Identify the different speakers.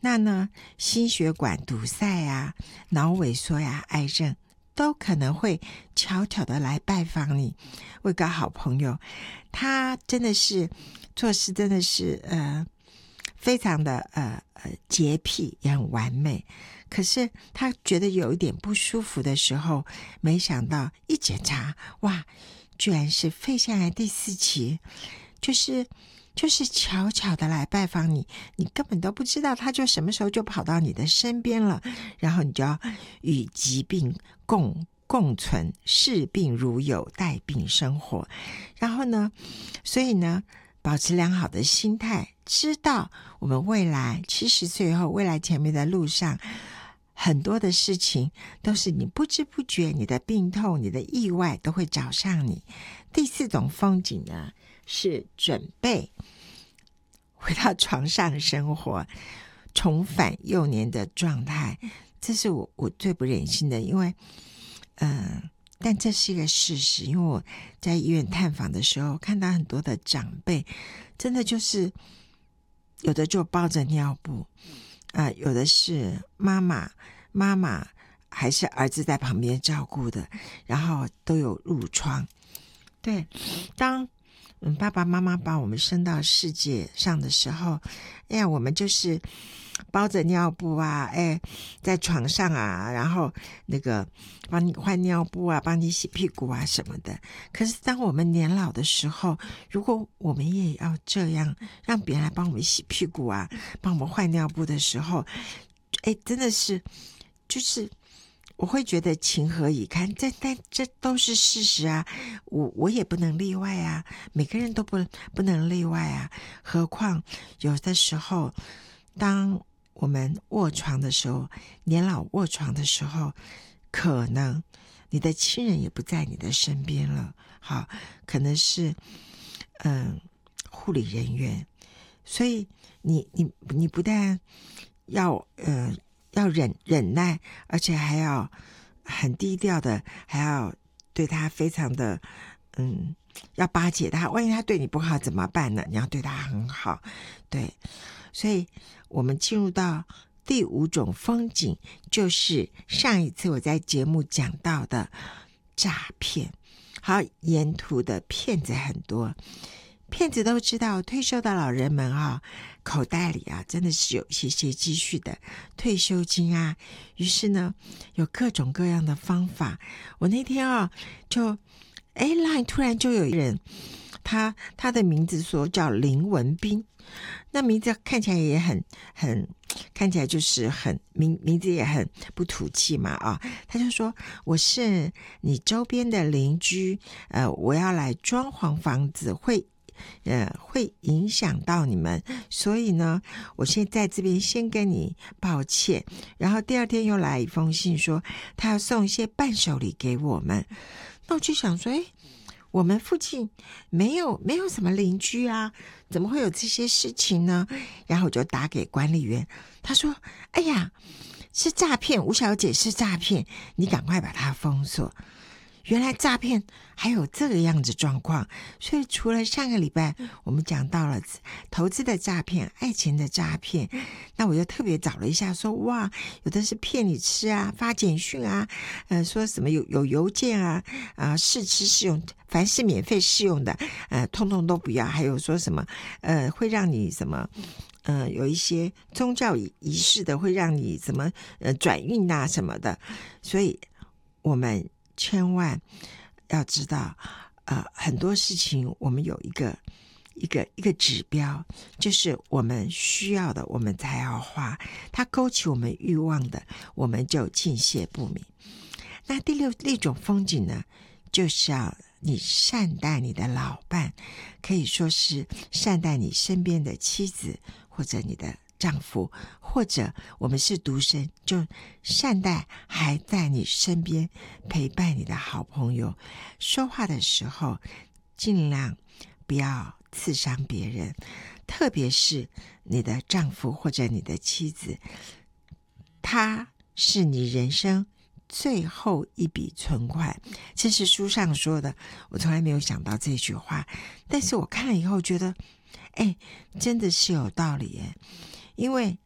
Speaker 1: 那呢，心血管堵塞啊、脑萎缩呀、癌症都可能会悄悄的来拜访你。我有个好朋友，他真的是做事真的是非常的洁癖，也很完美。可是他觉得有一点不舒服的时候，没想到一检查，哇，居然是肺腺癌第4期，就是悄悄的来拜访你，你根本都不知道，他就什么时候就跑到你的身边了，然后你就要与疾病共存，视病如友，带病生活。然后呢，所以呢，保持良好的心态，知道我们未来70岁后，未来前面的路上，很多的事情都是你不知不觉，你的病痛、你的意外都会找上你。第4种风景呢，是准备回到床上生活，重返幼年的状态。这是我最不忍心的，因为但这是一个事实。因为我在医院探访的时候，看到很多的长辈，真的就是有的就抱着尿布，有的是妈妈还是儿子在旁边照顾的，然后都有褥疮。对，当爸爸妈妈把我们生到世界上的时候，哎呀，我们就是包着尿布啊，在床上啊，然后那个帮你换尿布啊，帮你洗屁股啊什么的。可是当我们年老的时候，如果我们也要这样让别人来帮我们洗屁股啊，帮我们换尿布的时候，真的是就是我会觉得情何以堪。但这都是事实啊，我也不能例外啊，每个人都不能例外啊。何况有的时候，当我们卧床的时候，年老卧床的时候，可能你的亲人也不在你的身边了，好，可能是护理人员。所以你不但要忍耐，而且还要很低调的，还要对他非常的要巴结他。万一他对你不好怎么办呢？你要对他很好。对，所以我们进入到第5种风景，就是上一次我在节目讲到的诈骗。好，沿途的骗子很多，骗子都知道退休的老人们口袋里真的是有一些积蓄的退休金啊，于是呢有各种各样的方法。我那天就LINE 突然就有人，他的名字说叫林文斌，那名字看起来也看起来就是名字也很不土气嘛他就说我是你周边的邻居，我要来装潢房子，会影响到你们，所以呢我现在这边先跟你抱歉。然后第2天又来一封信说他要送一些伴手礼给我们。那我就想说我们附近没有什么邻居啊，怎么会有这些事情呢？然后我就打给管理员，他说哎呀，是诈骗，吴小姐是诈骗，你赶快把它封锁。原来诈骗还有这个样子状况。所以除了上个礼拜我们讲到了投资的诈骗、爱情的诈骗，那我又特别找了一下说哇，有的是骗你吃啊，发简讯啊，说什么有邮件啊，试吃试用，凡是免费试用的通通都不要。还有说什么会让你什么有一些宗教仪式的，会让你什么转运啊什么的。所以我们千万要知道很多事情我们有一个指标，就是我们需要的我们才要花，它勾起我们欲望的我们就敬谢不敏。那第6种风景呢，就是要你善待你的老伴，可以说是善待你身边的妻子或者你的丈夫，或者我们是独生，就善待还在你身边陪伴你的好朋友。说话的时候尽量不要刺伤别人，特别是你的丈夫或者你的妻子，他是你人生最后一笔存款。这是书上说的，我从来没有想到这句话，但是我看了以后觉得真的是有道理因为